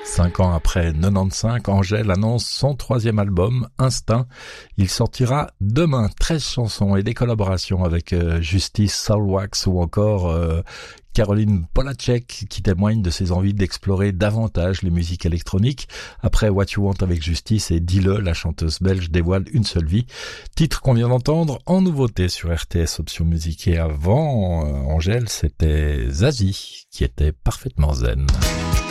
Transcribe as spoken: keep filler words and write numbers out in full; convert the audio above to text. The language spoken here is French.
Cinq ans après quatre-vingt-quinze, Angèle annonce son troisième album, Instinct. Il sortira demain. treize chansons et des collaborations avec euh, Justice, Soulwax ou encore euh, Caroline Polachek qui témoigne de ses envies d'explorer davantage les musiques électroniques. Après What You Want avec Justice et Dis-le, la chanteuse belge dévoile Une seule vie. Titre qu'on vient d'entendre en nouveauté sur R T S Option Musique. Et avant euh, Angèle, c'était Zazie qui était parfaitement zen.